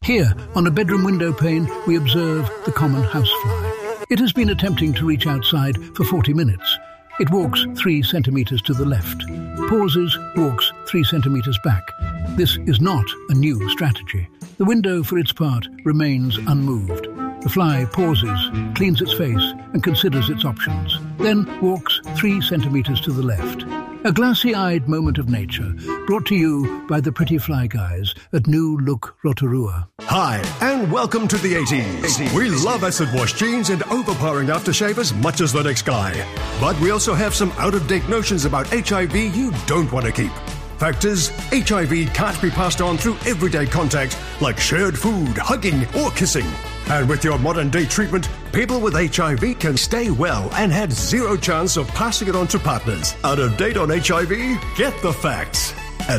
Here, on a bedroom window pane, we observe the common housefly. It has been attempting to reach outside for 40 minutes. It walks 3 centimetres to the left, pauses, walks 3 centimetres back. This is not a new strategy. The window, for its part, remains unmoved. The fly pauses, cleans its face, and considers its options. Then walks 3 centimetres to the left. A glassy-eyed moment of nature, brought to you by the pretty fly guys at New Look Rotorua. Hi, and welcome to the 80s. We love acid wash jeans and overpowering aftershave as much as the next guy. But we also have some out-of-date notions about HIV you don't want to keep. Fact is, HIV can't be passed on through everyday contact like shared food, hugging, or kissing. And with your modern-day treatment, people with HIV can stay well and had zero chance of passing it on to partners. Out of date on HIV? Get the facts at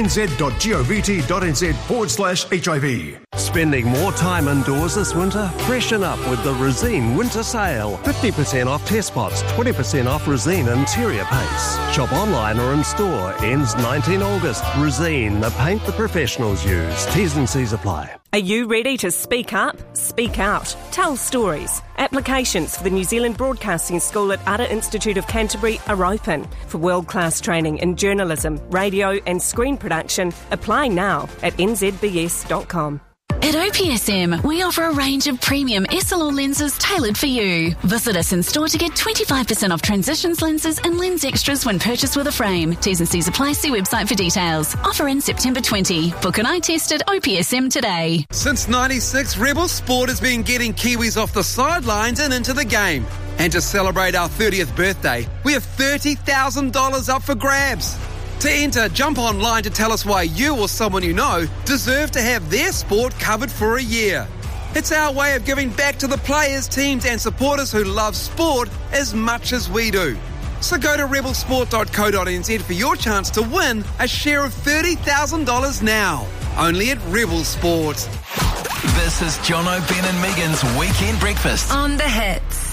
healthnz.gov.nz/HIV. Spending more time indoors this winter? Freshen up with the Resene Winter Sale. 50% off test pots, 20% off Resene interior paints. Shop online or in store. Ends 19 August. Resene, the paint the professionals use. T's and C's apply. Are you ready to speak up? Speak out. Tell stories. Applications for the New Zealand Broadcasting School at Ara Institute of Canterbury are open. For world-class training in journalism, radio and screen production, apply now at nzbs.com. At OPSM, we offer a range of premium SLR lenses tailored for you. Visit us in store to get 25% off transitions lenses and lens extras when purchased with a frame. T's and C's apply. See website for details. Offer in September 20. Book an eye test at OPSM today. Since '96, Rebel Sport has been getting Kiwis off the sidelines and into the game. And to celebrate our 30th birthday, we have $30,000 up for grabs. To enter, jump online to tell us why you or someone you know deserve to have their sport covered for a year. It's our way of giving back to the players, teams and supporters who love sport as much as we do. So go to rebelsport.co.nz for your chance to win a share of $30,000 now. Only at Rebel Sport. This is John O'Brien and Megan's Weekend Breakfast on The Hits.